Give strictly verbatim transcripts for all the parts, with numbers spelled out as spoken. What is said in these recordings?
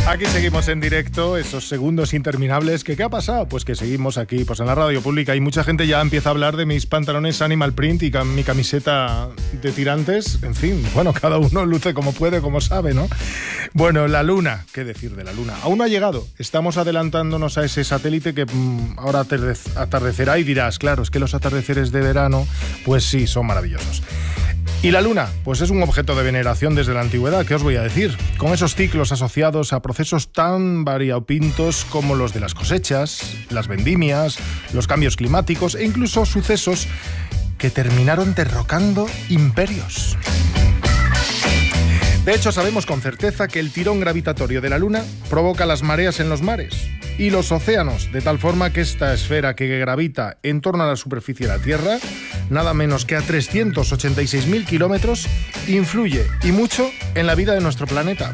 Aquí seguimos en directo, esos segundos interminables. ¿Qué, ¿Qué ha pasado? Pues que seguimos aquí pues en la radio pública y mucha gente ya empieza a hablar de mis pantalones Animal Print y mi camiseta de tirantes. En fin, bueno, cada uno luce como puede, como sabe, ¿no? Bueno, la Luna, ¿qué decir de la Luna? Aún no ha llegado. Estamos adelantándonos a ese satélite que mmm, ahora atardecerá y dirás, claro, es que los atardeceres de verano, pues sí, son maravillosos. ¿Y la Luna? Pues es un objeto de veneración desde la antigüedad, ¿qué os voy a decir? Con esos ciclos asociados a procesos tan variopintos como los de las cosechas, las vendimias, los cambios climáticos e incluso sucesos que terminaron derrocando imperios. De hecho, sabemos con certeza que el tirón gravitatorio de la Luna provoca las mareas en los mares y los océanos, de tal forma que esta esfera que gravita en torno a la superficie de la Tierra, nada menos que a trescientos ochenta y seis mil kilómetros, influye y mucho en la vida de nuestro planeta.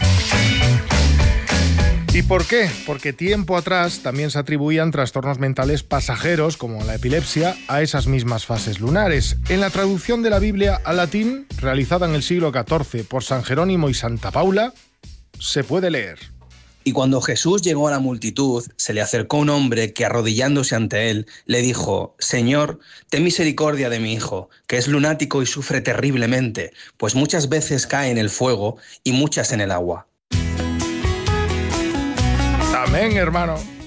¿Y por qué? Porque tiempo atrás también se atribuían trastornos mentales pasajeros, como la epilepsia, a esas mismas fases lunares. En la traducción de la Biblia al latín, realizada en el siglo catorce por San Jerónimo y Santa Paula, se puede leer: Y cuando Jesús llegó a la multitud, se le acercó un hombre que, arrodillándose ante él, le dijo: Señor, ten misericordia de mi hijo, que es lunático y sufre terriblemente, pues muchas veces cae en el fuego y muchas en el agua. Amén, hermano.